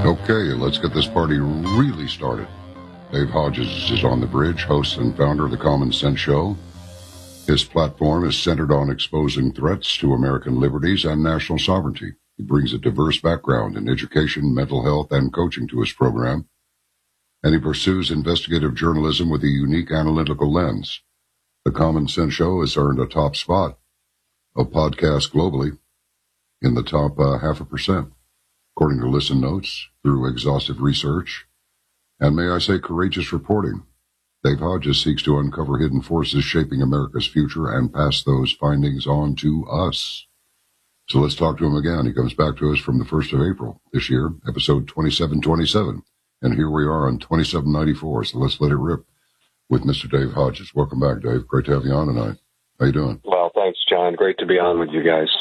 Okay, let's get this party really started. Dave Hodges is on the bridge, host and founder of the Common Sense Show. His platform is centered on exposing threats to American liberties and national sovereignty. He brings a diverse background in education, mental health, and coaching to his program, and he pursues investigative journalism with a unique analytical lens. The Common Sense Show has earned a top spot of podcasts globally in the top 0.5%, according to Listen Notes, through exhaustive research, and may I say courageous reporting. Dave Hodges seeks to uncover hidden forces shaping America's future and pass those findings on to us. So let's talk to him again. He comes back to us from the 1st of April this year, episode 2727. And here we are on 2794, so let's let it rip with Mr. Dave Hodges. Welcome back, Dave. Great to have you on tonight. How you doing? Well, thanks, John. Great to be on with you guys.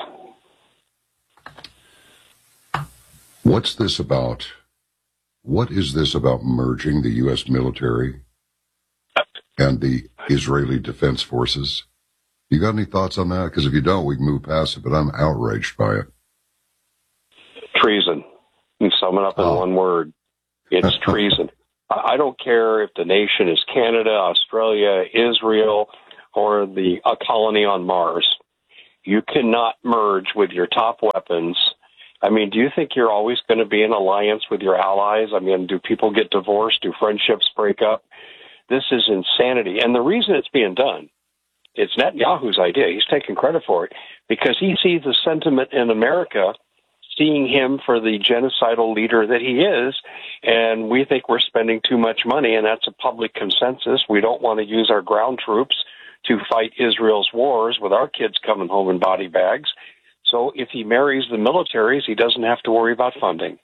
What's this about? What is this about merging the U.S. military and the Israeli Defense Forces? You got any thoughts on that? Because if you don't, we can move past it, but I'm outraged by it. Treason. You can sum it up in one word. It's treason. I don't care if the nation is Canada, Australia, Israel, or a colony on Mars. You cannot merge with your top weapons. I mean, do you think you're always going to be in alliance with your allies? I mean, do people get divorced? Do friendships break up? This is insanity. And the reason it's being done, it's Netanyahu's idea. He's taking credit for it because he sees the sentiment in America, seeing him for the genocidal leader that he is, and we think we're spending too much money, and that's a public consensus. We don't want to use our ground troops to fight Israel's wars with our kids coming home in body bags. So if he marries the militaries, he doesn't have to worry about funding.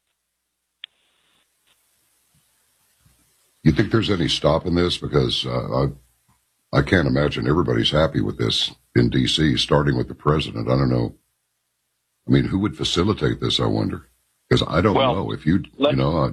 You think there's any stopping this? Because I can't imagine everybody's happy with this in D.C., starting with the president. I don't know. I mean, who would facilitate this, I wonder? Because I don't know. If you do, let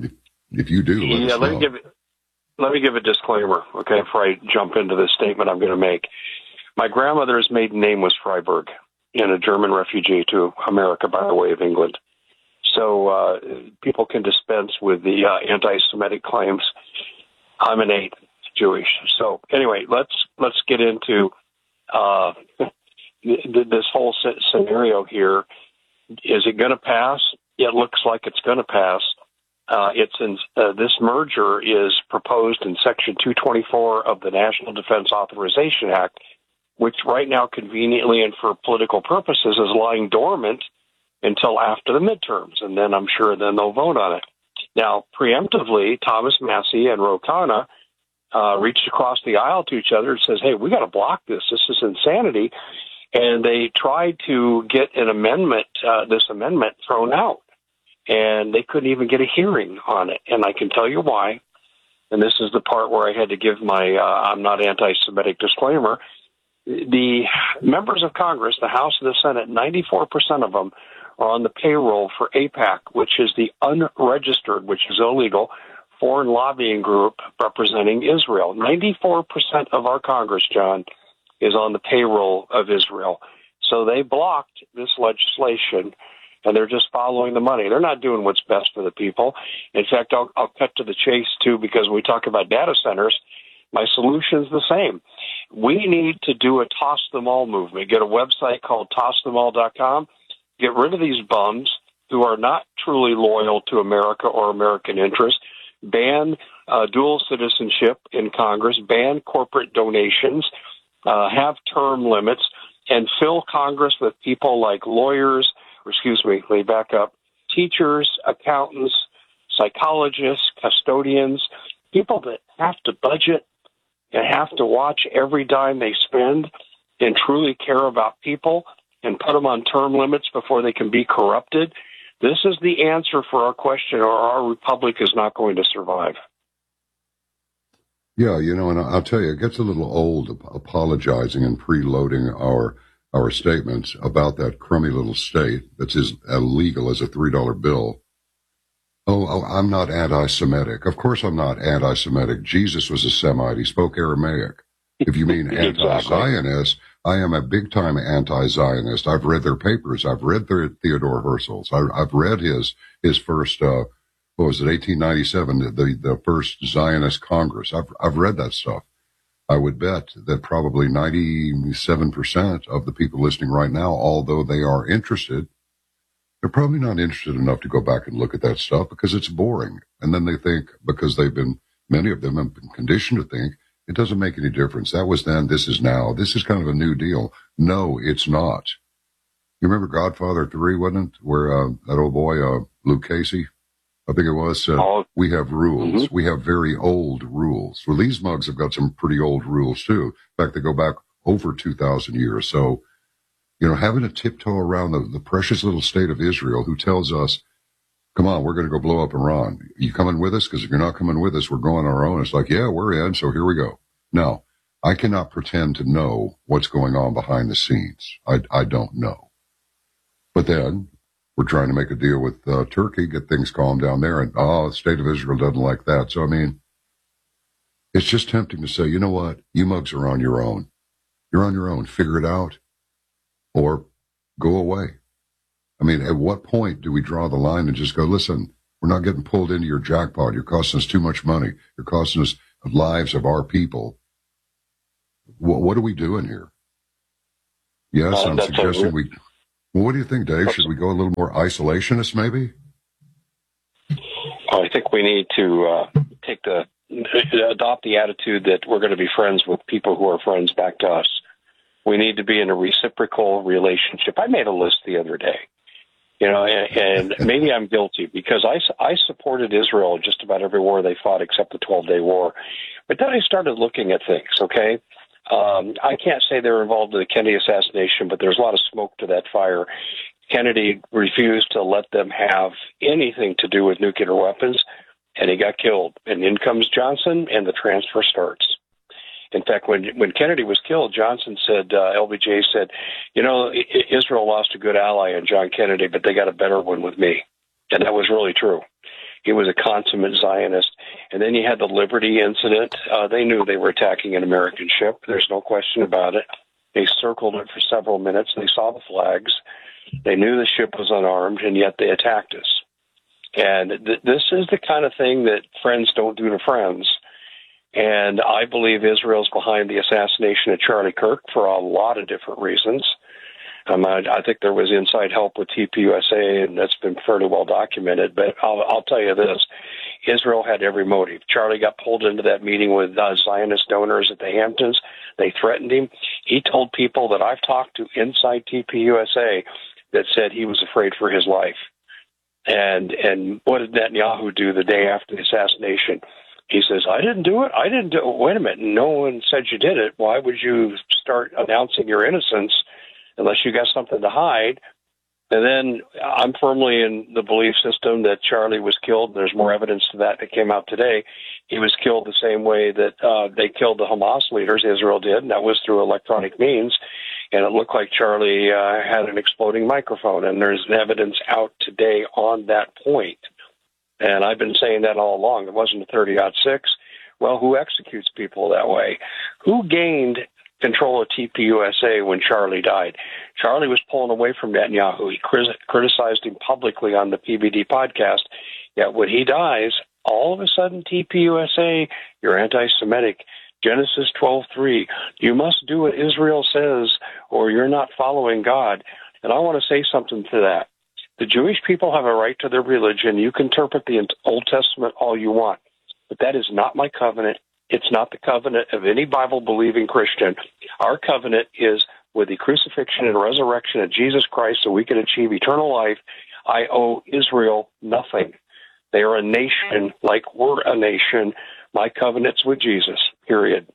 me give a disclaimer, okay, before I jump into this statement I'm going to make. My grandmother's maiden name was Freiberg, and a German refugee to America by the way of England. So people can dispense with the anti-Semitic claims. I'm innate Jewish. So anyway, let's get into this whole scenario here. Is it going to pass? It looks like it's going to pass. This merger is proposed in Section 224 of the National Defense Authorization Act, which right now conveniently and for political purposes is lying dormant until after the midterms, and then I'm sure then they'll vote on it. Now, preemptively, Thomas Massie and Ro Khanna reached across the aisle to each other and says, hey, we got to block this. This is insanity. And they tried to get an amendment, this amendment thrown out, and they couldn't even get a hearing on it. And I can tell you why. And this is the part where I had to give my I'm not anti-Semitic disclaimer. The members of Congress, the House and the Senate, 94% of them are on the payroll for AIPAC, which is the unregistered, which is illegal, foreign lobbying group representing Israel. 94% of our Congress, John, is on the payroll of Israel. So they blocked this legislation, and they're just following the money. They're not doing what's best for the people. In fact, I'll cut to the chase, too, because we talk about data centers. My solution's the same. We need to do a toss them all movement. Get a website called tossthemall.com. Get rid of these bums who are not truly loyal to America or American interests. Ban dual citizenship in Congress. Ban corporate donations. Have term limits. And fill Congress with people like lawyers, let me back up, teachers, accountants, psychologists, custodians, people that have to budget and have to watch every dime they spend and truly care about people and put them on term limits before they can be corrupted. This is the answer for our question, or our republic is not going to survive. Yeah, and I'll tell you, it gets a little old apologizing and preloading our statements about that crummy little state that's as illegal as a $3 bill. Oh, I'm not anti-Semitic. Of course I'm not anti-Semitic. Jesus was a Semite. He spoke Aramaic. If you mean anti-Zionist, I am a big-time anti-Zionist. I've read their papers. I've read Theodore Herzl's. I've read his first what was it, 1897, the first Zionist Congress. I've read that stuff. I would bet that probably 97% of the people listening right now, although they are interested, they're probably not interested enough to go back and look at that stuff because it's boring. And then they think, because many of them have been conditioned to think, it doesn't make any difference. That was then, this is now. This is kind of a new deal. No, it's not. You remember Godfather 3, wasn't it? Where that old boy, Luke Casey, I think it was, said, we have rules. Mm-hmm. We have very old rules. Well, these mugs have got some pretty old rules, too. In fact, they go back over 2,000 years. So, having to tiptoe around the precious little state of Israel who tells us, come on, we're going to go blow up Iran. You coming with us? Because if you're not coming with us, we're going our own. It's like, yeah, we're in, so here we go. No, I cannot pretend to know what's going on behind the scenes. I don't know. But then we're trying to make a deal with Turkey, get things calmed down there, and, the state of Israel doesn't like that. So, it's just tempting to say, you know what? You mugs are on your own. You're on your own. Figure it out or go away. At what point do we draw the line and just go, listen, we're not getting pulled into your jackpot. You're costing us too much money. You're costing us the lives of our people. What are we doing here? Yes, I'm suggesting what do you think, Dave? Should we go a little more isolationist, maybe? I think we need to adopt the attitude that we're going to be friends with people who are friends back to us. We need to be in a reciprocal relationship. I made a list the other day, and maybe I'm guilty because I supported Israel just about every war they fought except the 12-Day War. But then I started looking at things, okay? I can't say they were involved in the Kennedy assassination, but there's a lot of smoke to that fire. Kennedy refused to let them have anything to do with nuclear weapons, and he got killed. And in comes Johnson, and the transfer starts. In fact, when Kennedy was killed, Johnson said, LBJ said, Israel lost a good ally in John Kennedy, but they got a better one with me. And that was really true. He was a consummate Zionist. And then you had the Liberty incident. They knew they were attacking an American ship. There's no question about it. They circled it for several minutes. They saw the flags. They knew the ship was unarmed, and yet they attacked us. And this is the kind of thing that friends don't do to friends. And I believe Israel's behind the assassination of Charlie Kirk for a lot of different reasons. I think there was inside help with TPUSA, and that's been fairly well documented. But I'll tell you this. Israel had every motive. Charlie got pulled into that meeting with Zionist donors at the Hamptons. They threatened him. He told people that I've talked to inside TPUSA that said he was afraid for his life. And what did Netanyahu do the day after the assassination? He says, I didn't do it. I didn't do it. Wait a minute. No one said you did it. Why would you start announcing your innocence unless you got something to hide? And then I'm firmly in the belief system that Charlie was killed. There's more evidence to that came out today. He was killed the same way that they killed the Hamas leaders, Israel did, and that was through electronic means. And it looked like Charlie had an exploding microphone, and there's evidence out today on that point. And I've been saying that all along. It wasn't a 30-06. Well, who executes people that way? Who gained control of TPUSA when Charlie died? Charlie was pulling away from Netanyahu. He criticized him publicly on the PBD podcast. Yet when he dies, all of a sudden TPUSA, you're anti-Semitic. Genesis 12:3, you must do what Israel says or you're not following God. And I want to say something to that. The Jewish people have a right to their religion. You can interpret the Old Testament all you want, but that is not my covenant. It's not the covenant of any Bible-believing Christian. Our covenant is with the crucifixion and resurrection of Jesus Christ so we can achieve eternal life. I owe Israel nothing. They are a nation like we're a nation. My covenant's with Jesus, period.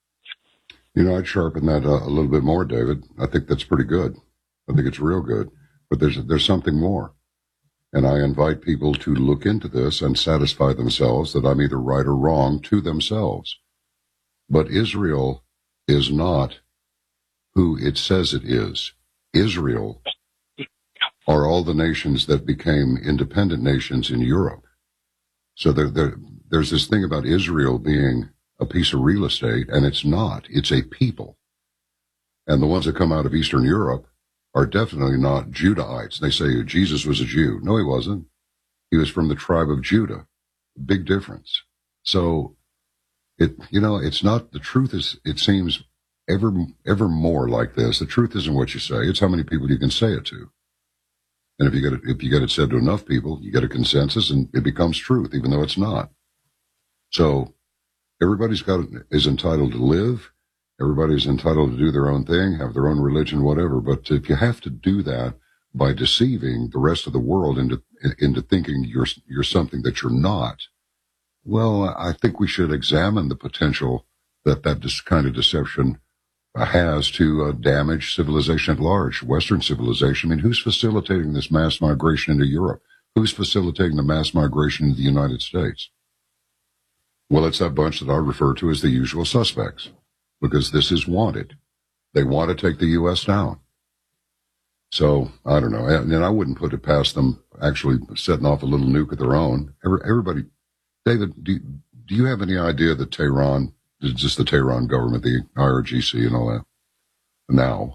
I'd sharpen that a little bit more, David. I think that's pretty good. I think it's real good. But there's something more. And I invite people to look into this and satisfy themselves that I'm either right or wrong to themselves. But Israel is not who it says it is. Israel are all the nations that became independent nations in Europe. So there's this thing about Israel being a piece of real estate, and it's not. It's a people. And the ones that come out of Eastern Europe are definitely not Judahites. They say Jesus was a Jew. No, he wasn't. He was from the tribe of Judah. Big difference. So it's not, the truth is, it seems ever more like this. The truth isn't what you say. It's how many people you can say it to. And if you get it said to enough people, you get a consensus and it becomes truth, even though it's not. So everybody's is entitled to live. Everybody's entitled to do their own thing, have their own religion, whatever. But if you have to do that by deceiving the rest of the world into thinking you're something that you're not, well, I think we should examine the potential that this kind of deception has to damage civilization at large, Western civilization. I mean, who's facilitating this mass migration into Europe? Who's facilitating the mass migration into the United States? Well, it's that bunch that I refer to as the usual suspects, because this is wanted. They want to take the U.S. down. So, I don't know. And I wouldn't put it past them actually setting off a little nuke of their own. Everybody, David, do you have any idea that Tehran, just the Tehran government, the IRGC and all that, now,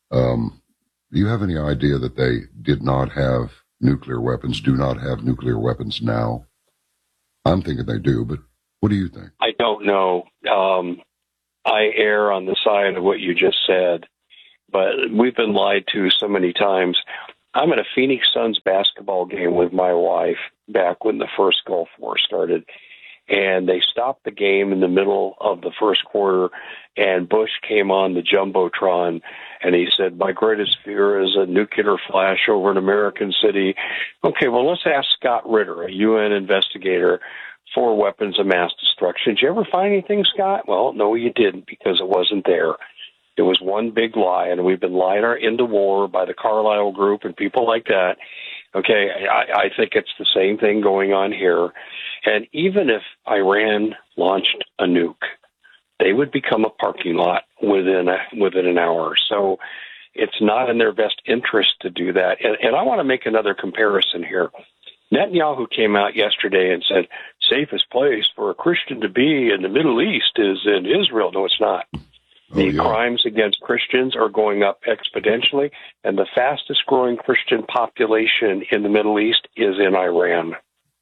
do you have any idea that they did not have nuclear weapons, do not have nuclear weapons now? I'm thinking they do, but what do you think? I don't know. I err on the side of what you just said, but we've been lied to so many times. I'm at a Phoenix Suns basketball game with my wife back when the first Gulf War started, and they stopped the game in the middle of the first quarter, and Bush came on the Jumbotron, and he said, "My greatest fear is a nuclear flash over an American city." Okay, well, let's ask Scott Ritter, a UN investigator for weapons of mass destruction. Did you ever find anything, Scott? Well, no, you didn't, because it wasn't there. It was one big lie, and we've been lied into war by the Carlyle Group and people like that. Okay, I think it's the same thing going on here. And even if Iran launched a nuke, they would become a parking lot within an hour. So it's not in their best interest to do that. And I want to make another comparison here. Netanyahu came out yesterday and said, safest place for a Christian to be in the Middle East is in Israel. No, it's not. The crimes against Christians are going up exponentially, and the fastest growing Christian population in the Middle East is in Iran.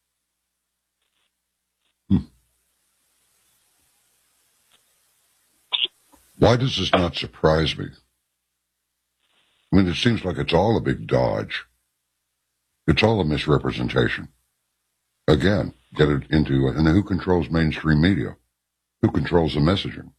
Why does this not surprise me? I mean, it seems like it's all a big dodge. It's all a misrepresentation. Again, get it into, and who controls mainstream media? Who controls the messaging?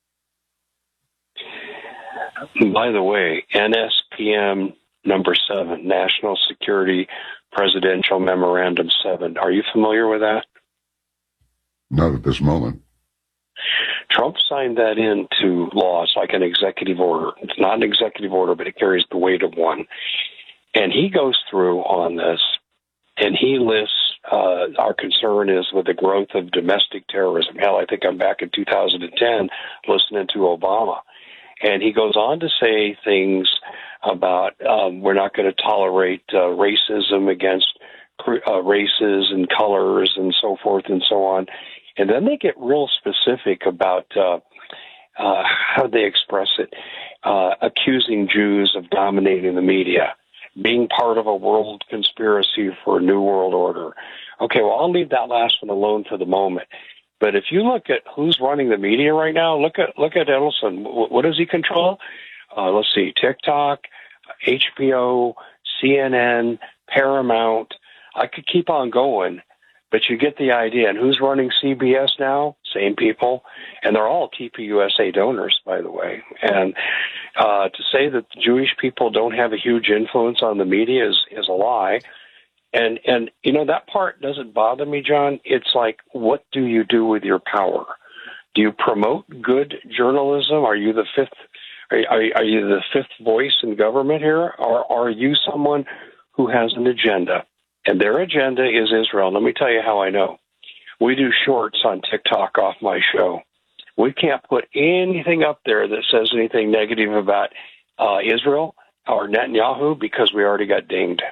By the way, NSPM number 7, National Security Presidential Memorandum 7. Are you familiar with that? Not at this moment. Trump signed that into law. It's like an executive order. It's not an executive order, but it carries the weight of one. And he goes through on this, and he lists our concern is with the growth of domestic terrorism. Hell, I think I'm back in 2010 listening to Obama. And he goes on to say things about we're not going to tolerate racism against races and colors and so forth and so on. And then they get real specific about how they express it, accusing Jews of dominating the media, being part of a world conspiracy for a new world order. Okay, well, I'll leave that last one alone for the moment. But if you look at who's running the media right now, look at Edelson. What does he control? Let's see, TikTok, HBO, CNN, Paramount. I could keep on going, but you get the idea. And who's running CBS now? Same people. And they're all TPUSA donors, by the way. And to say that the Jewish people don't have a huge influence on the media is a lie. And you know, that part doesn't bother me, John. It's like, what do you do with your power? Do you promote good journalism? Are you the fifth? Are you the fifth voice in government here, or are you someone who has an agenda? And their agenda is Israel. Let me tell you how I know. We do shorts on TikTok off my show. We can't put anything up there that says anything negative about Israel or Netanyahu because we already got dinged.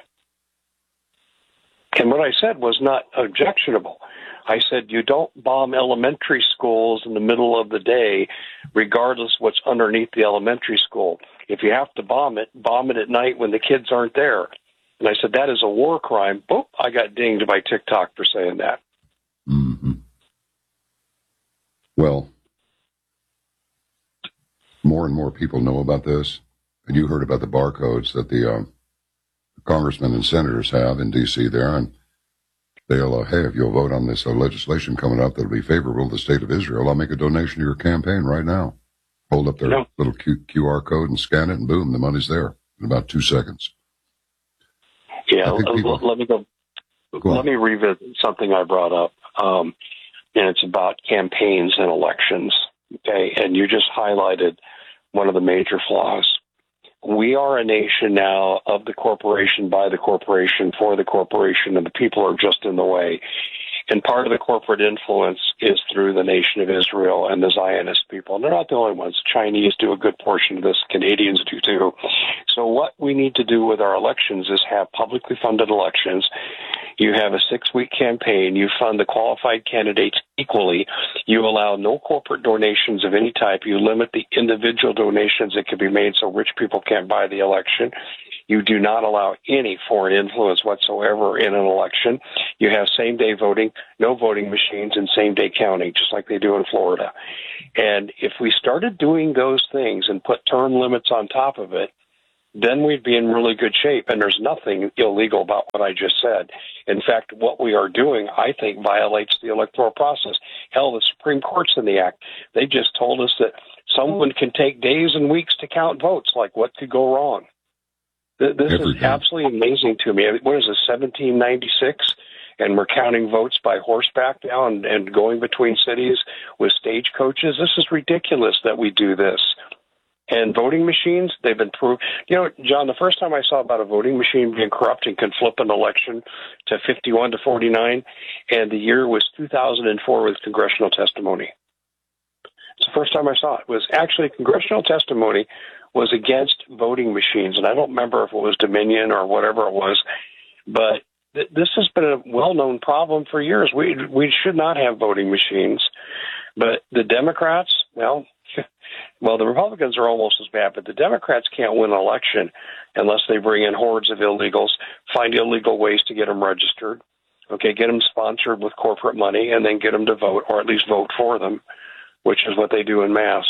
And what I said was not objectionable. I said you don't bomb elementary schools in the middle of the day, regardless what's underneath the elementary school. If you have to bomb it at night when the kids aren't there. And I said, that is a war crime. Boop, I got dinged by TikTok for saying that. Mm-hmm. Well, more and more people know about this. And you heard about the barcodes that the congressmen and senators have in D.C. there. And they'll, hey, if you'll vote on this legislation coming up that'll be favorable to the state of Israel, I'll make a donation to your campaign right now. Hold up their little QR code and scan it, and boom, the money's there in about 2 seconds. Yeah, let me revisit something I brought up, and it's about campaigns and elections. Okay, and you just highlighted one of the major flaws. We are a nation now of the corporation, by the corporation, for the corporation, and the people are just in the way. And part of the corporate influence is through the nation of Israel and the Zionist people. And they're not the only ones. Chinese do a good portion of this. Canadians do too. So what we need to do with our elections is have publicly funded elections. You have a 6-week campaign. You fund the qualified candidates equally. You allow no corporate donations of any type. You limit the individual donations that can be made so rich people can't buy the election. You do not allow any foreign influence whatsoever in an election. You have same-day voting, no voting machines, and same-day counting, just like they do in Florida. And if we started doing those things and put term limits on top of it, then we'd be in really good shape. And there's nothing illegal about what I just said. In fact, what we are doing, I think, violates the electoral process. Hell, the Supreme Court's in the act. They just told us that someone can take days and weeks to count votes. Like, what could go wrong? This is absolutely amazing to me. What is this, 1796? And we're counting votes by horseback now and going between cities with stagecoaches. This is ridiculous that we do this. And voting machines, they've been proved. You know, John, the first time I saw about a voting machine being corrupt and can flip an election to 51 to 49, and the year was 2004 with congressional testimony. It's the first time I saw it. It was actually congressional testimony was against voting machines. And I don't remember if it was Dominion or whatever it was, but this has been a well-known problem for years. We should not have voting machines. But the Democrats, well, the Republicans are almost as bad, but the Democrats can't win an election unless they bring in hordes of illegals, find illegal ways to get them registered, okay, get them sponsored with corporate money, and then get them to vote, or at least vote for them, which is what they do in mass.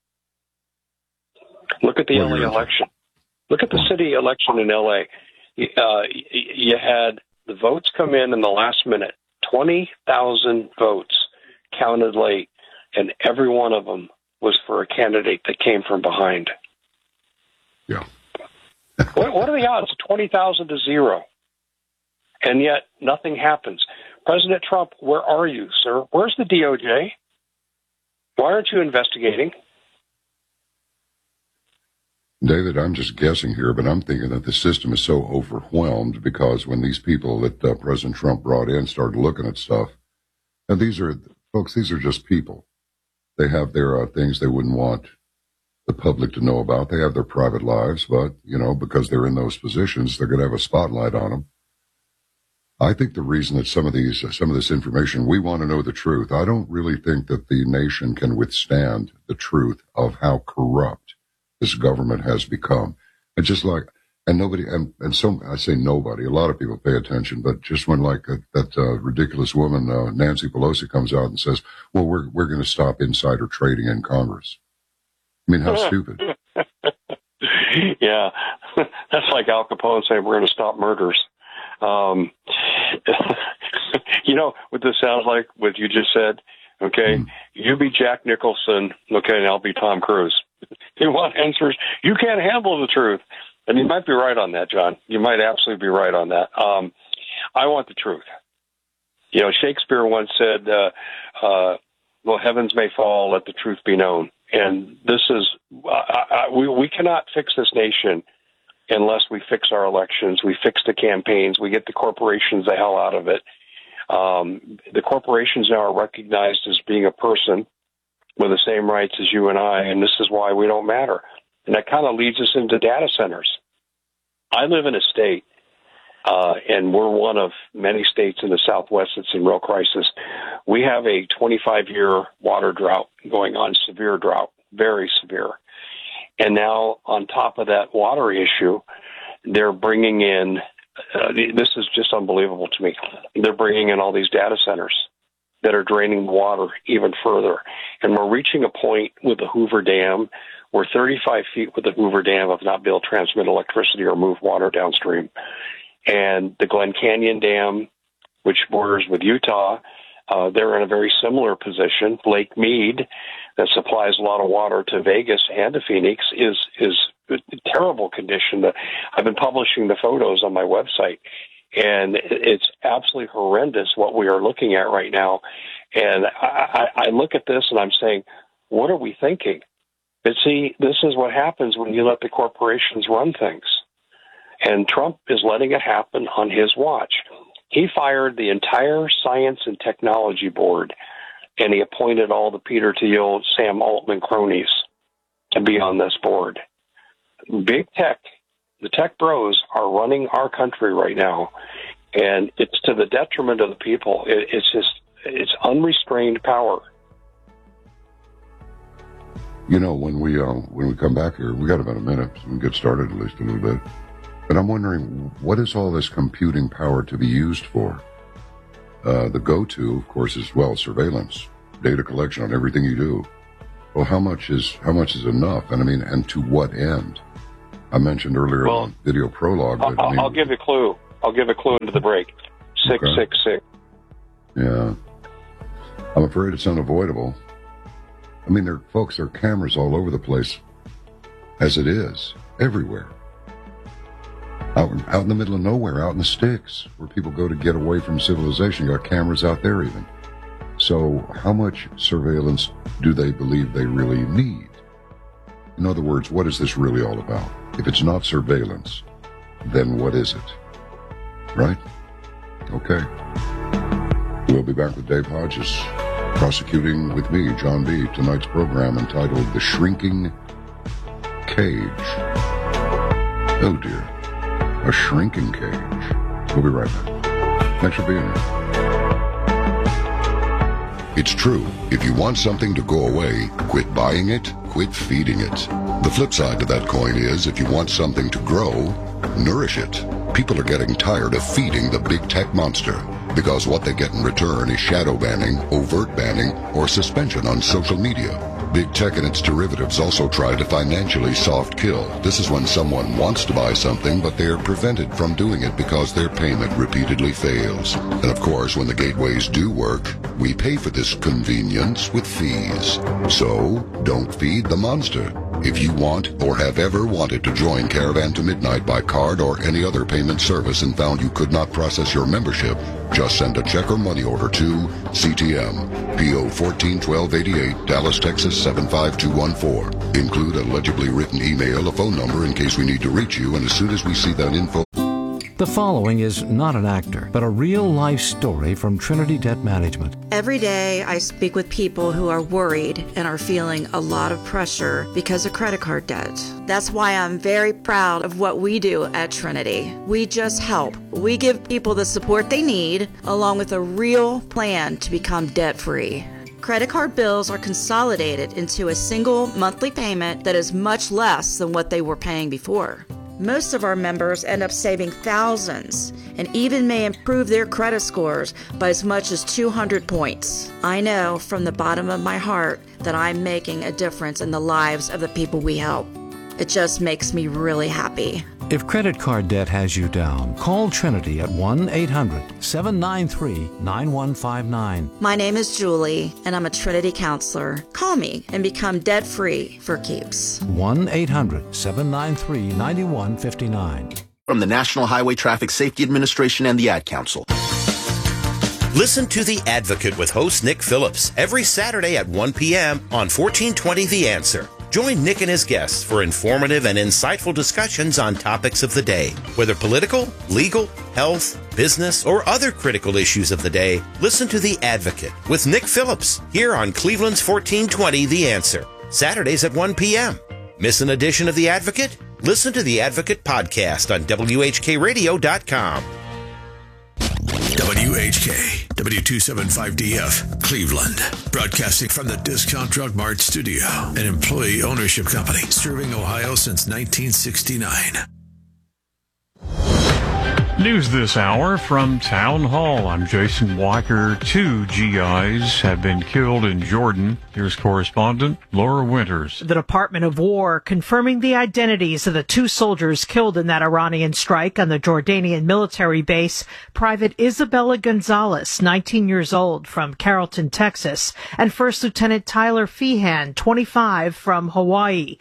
Look at the LA election. Look at the city election in LA. You had the votes come in the last minute, 20,000 votes counted late, and every one of them was for a candidate that came from behind. Yeah. What are the odds? 20,000 to 0. And yet nothing happens. President Trump, where are you, sir? Where's the DOJ? Why aren't you investigating? David, I'm just guessing here, but I'm thinking that the system is so overwhelmed because when these people that President Trump brought in started looking at stuff, and these are just people. They have their things they wouldn't want the public to know about. They have their private lives, but, because they're in those positions, they're going to have a spotlight on them. I think the reason that some of this information, we want to know the truth. I don't really think that the nation can withstand the truth of how corrupt this government has become. And nobody, and some, I say nobody, a lot of people pay attention, but just when that ridiculous woman, Nancy Pelosi, comes out and says, well, we're going to stop insider trading in Congress. I mean, how stupid. Yeah. That's like Al Capone saying we're going to stop murders. What this sounds like, what you just said, okay? You be Jack Nicholson, okay, and I'll be Tom Cruise. You want answers? You can't handle the truth. And you might be right on that, John. You might absolutely be right on that. I want the truth. Shakespeare once said, well, heavens may fall, let the truth be known. And this is, we cannot fix this nation unless we fix our elections, we fix the campaigns, we get the corporations the hell out of it. The corporations now are recognized as being a person with the same rights as you and I, and this is why we don't matter. And that kind of leads us into data centers. I live in a state, and we're one of many states in the Southwest that's in real crisis. We have a 25-year water drought going on, severe drought, very severe. And now, on top of that water issue, they're bringing in this is just unbelievable to me. They're bringing in all these data centers that are draining the water even further. And we're reaching a point with the Hoover Dam where 35 feet with the Hoover Dam have not been able to transmit electricity or move water downstream. And the Glen Canyon Dam, which borders with Utah, they're in a very similar position. Lake Mead, that supplies a lot of water to Vegas and to Phoenix, is in terrible condition. I've been publishing the photos on my website, and it's absolutely horrendous what we are looking at right now. And I look at this and I'm saying, what are we thinking? But see, this is what happens when you let the corporations run things. And Trump is letting it happen on his watch. He fired the entire science and technology board, and he appointed all the Peter Thiel, Sam Altman cronies to be on this board. Big tech, the tech bros are running our country right now, and it's to the detriment of the people. It's unrestrained power. You know, when we come back here, we got about a minute, so we can get started at least a little bit. But I'm wondering, what is all this computing power to be used for? The go-to, of course, is, well, surveillance, data collection on everything you do. Well, how much is enough? And I mean, and to what end? I mentioned earlier in the video prologue. But, I'll give you a clue. I'll give a clue into the break. 666. Yeah. I'm afraid it's unavoidable. I mean, there are cameras all over the place, as it is, everywhere. Out in the middle of nowhere, out in the sticks, where people go to get away from civilization. You got cameras out there even. So how much surveillance do they believe they really need? In other words, what is this really all about? If it's not surveillance, then what is it? Right? Okay. We'll be back with Dave Hodges, prosecuting with me, John B., tonight's program entitled The Shrinking Cage. Oh, dear. A shrinking cage. We'll be right back. Thanks for being here. It's true. If you want something to go away, quit buying it, quit feeding it. The flip side to that coin is, if you want something to grow, nourish it. People are getting tired of feeding the big tech monster, because what they get in return is shadow banning, overt banning, or suspension on social media. Big tech and its derivatives also try to financially soft kill. This is when someone wants to buy something, but they are prevented from doing it because their payment repeatedly fails. And of course, when the gateways do work, we pay for this convenience with fees. So, don't feed the monster. If you want or have ever wanted to join Caravan to Midnight by card or any other payment service and found you could not process your membership, just send a check or money order to CTM, P.O. 141288, Dallas, Texas 75214. Include a legibly written email, a phone number in case we need to reach you, and as soon as we see that info... The following is not an actor, but a real-life story from Trinity Debt Management. Every day I speak with people who are worried and are feeling a lot of pressure because of credit card debt. That's why I'm very proud of what we do at Trinity. We just help. We give people the support they need, along with a real plan to become debt-free. Credit card bills are consolidated into a single monthly payment that is much less than what they were paying before. Most of our members end up saving thousands and even may improve their credit scores by as much as 200 points. I know from the bottom of my heart that I'm making a difference in the lives of the people we help. It just makes me really happy. If credit card debt has you down, call Trinity at 1-800-793-9159. My name is Julie, and I'm a Trinity counselor. Call me and become debt-free for keeps. 1-800-793-9159. From the National Highway Traffic Safety Administration and the Ad Council. Listen to The Advocate with host Nick Phillips every Saturday at 1 p.m. on 1420 The Answer. Join Nick and his guests for informative and insightful discussions on topics of the day. Whether political, legal, health, business, or other critical issues of the day, listen to The Advocate with Nick Phillips here on Cleveland's 1420 The Answer. Saturdays at 1 p.m. Miss an edition of The Advocate? Listen to The Advocate podcast on WHKRadio.com. WHK, W275DF, Cleveland. Broadcasting from the Discount Drug Mart studio, an employee ownership company serving Ohio since 1969. News this hour from Town Hall. I'm Jason Walker. 2 GIs have been killed in Jordan. Here's correspondent Laura Winters. The Department of War confirming the identities of the 2 soldiers killed in that Iranian strike on the Jordanian military base. Private Isabella Gonzalez, 19 years old, from Carrollton, Texas, and First Lieutenant Tyler Feehan, 25, from Hawaii.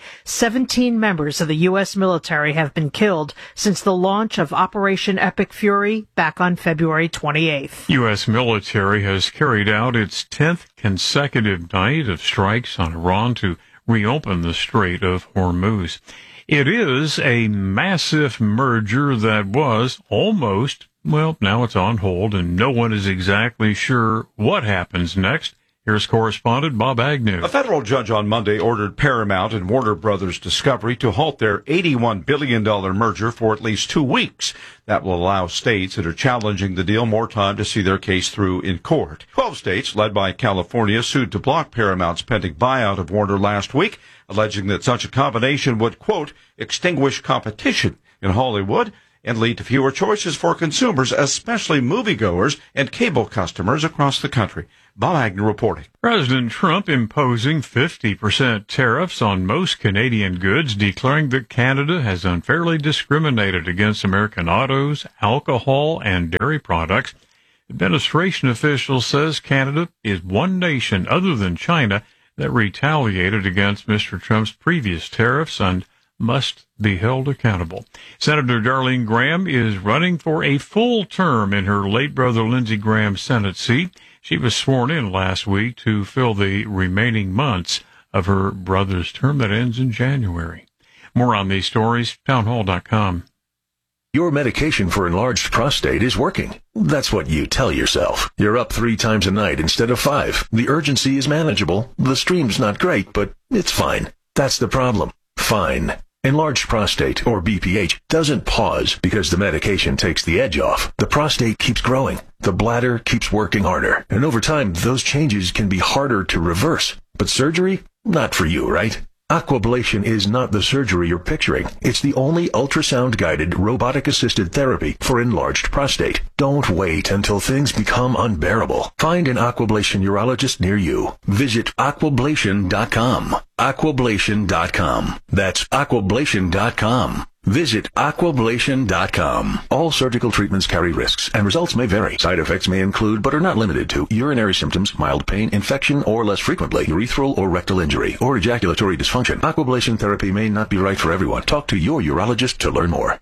17 members of the U.S. military have been killed since the launch of Operation Epic Fury back on February 28th. U.S. military has carried out its 10th consecutive night of strikes on Iran to reopen the Strait of Hormuz. It is a massive merger that was almost, well, now it's on hold, and no one is exactly sure what happens next. Here's correspondent Bob Agnew. A federal judge on Monday ordered Paramount and Warner Brothers Discovery to halt their $81 billion merger for at least 2 weeks. That will allow states that are challenging the deal more time to see their case through in court. 12 states, led by California, sued to block Paramount's pending buyout of Warner last week, alleging that such a combination would, quote, extinguish competition in Hollywood and lead to fewer choices for consumers, especially moviegoers and cable customers across the country. Bob Agnew reporting. President Trump imposing 50% tariffs on most Canadian goods, declaring that Canada has unfairly discriminated against American autos, alcohol, and dairy products. Administration officials says Canada is one nation other than China that retaliated against Mr. Trump's previous tariffs and must be held accountable. Senator Darlene Graham is running for a full term in her late brother Lindsey Graham's Senate seat. She was sworn in last week to fill the remaining months of her brother's term that ends in January. More on these stories, townhall.com. Your medication for enlarged prostate is working. That's what you tell yourself. You're up 3 times a night instead of 5. The urgency is manageable. The stream's not great, but it's fine. That's the problem. Fine. Enlarged prostate, or BPH, doesn't pause because the medication takes the edge off. The prostate keeps growing. The bladder keeps working harder. And over time, those changes can be harder to reverse. But surgery? Not for you, right? Aquablation is not the surgery you're picturing. It's the only ultrasound-guided, robotic-assisted therapy for enlarged prostate. Don't wait until things become unbearable. Find an Aquablation urologist near you. Visit aquablation.com. Aquablation.com. That's aquablation.com. Visit aquablation.com. All surgical treatments carry risks, and results may vary. Side effects may include, but are not limited to, urinary symptoms, mild pain, infection, or less frequently, urethral or rectal injury, or ejaculatory dysfunction. Aquablation therapy may not be right for everyone. Talk to your urologist to learn more.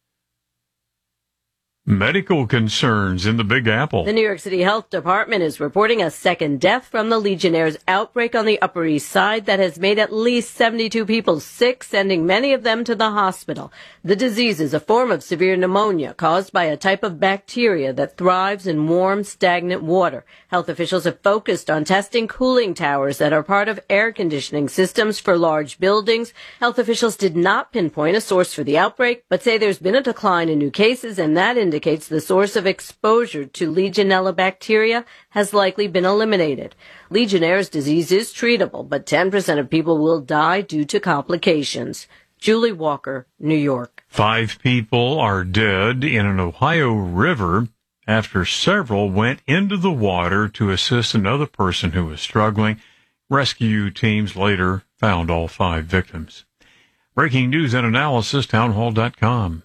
Medical concerns in the Big Apple. The New York City Health Department is reporting a second death from the Legionnaires' outbreak on the Upper East Side that has made at least 72 people sick, sending many of them to the hospital. The disease is a form of severe pneumonia caused by a type of bacteria that thrives in warm, stagnant water. Health officials have focused on testing cooling towers that are part of air conditioning systems for large buildings. Health officials did not pinpoint a source for the outbreak, but say there's been a decline in new cases, and that indicates the source of exposure to Legionella bacteria has likely been eliminated. Legionnaire's disease is treatable, but 10% of people will die due to complications. Julie Walker, New York. 5 people are dead in an Ohio river after several went into the water to assist another person who was struggling. Rescue teams later found all 5 victims. Breaking news and analysis, townhall.com.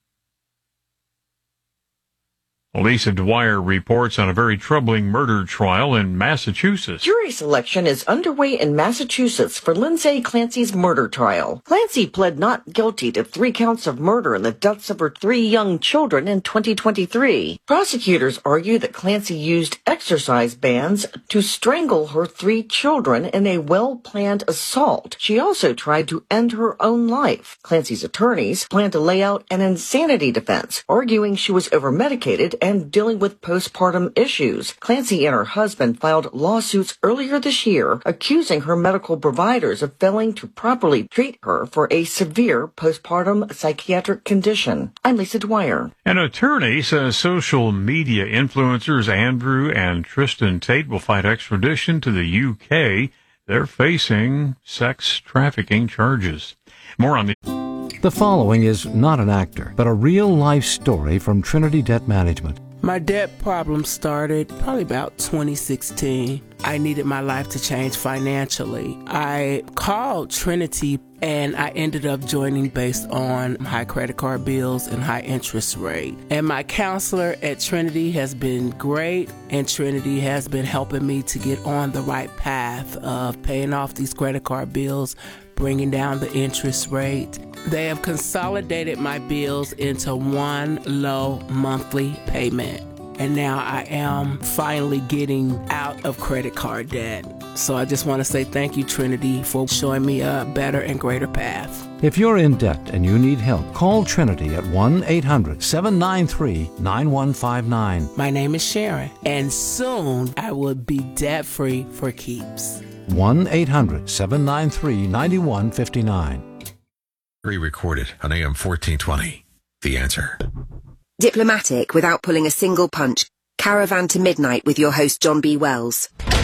Lisa Dwyer reports on a very troubling murder trial in Massachusetts. Jury selection is underway in Massachusetts for Lindsay Clancy's murder trial. Clancy pled not guilty to 3 counts of murder in the deaths of her 3 young children in 2023. Prosecutors argue that Clancy used exercise bands to strangle her 3 children in a well-planned assault. She also tried to end her own life. Clancy's attorneys plan to lay out an insanity defense, arguing she was overmedicated and dealing with postpartum issues. Clancy and her husband filed lawsuits earlier this year accusing her medical providers of failing to properly treat her for a severe postpartum psychiatric condition. I'm Lisa Dwyer. An attorney says social media influencers Andrew and Tristan Tate will fight extradition to the UK. They're facing sex trafficking charges. More on the... The following is not an actor, but a real-life story from Trinity Debt Management. My debt problem started probably about 2016. I needed my life to change financially. I called Trinity and I ended up joining based on high credit card bills and high interest rate. And my counselor at Trinity has been great, and Trinity has been helping me to get on the right path of paying off these credit card bills, bringing down the interest rate. They have consolidated my bills into one low monthly payment. And now I am finally getting out of credit card debt. So I just want to say thank you, Trinity, for showing me a better and greater path. If you're in debt and you need help, call Trinity at 1-800-793-9159. My name is Sharon, and soon I will be debt-free for keeps. 1-800-793-9159. Re-recorded on AM 1420. The Answer. Diplomatic without pulling a single punch. Caravan to Midnight with your host John B. Wells.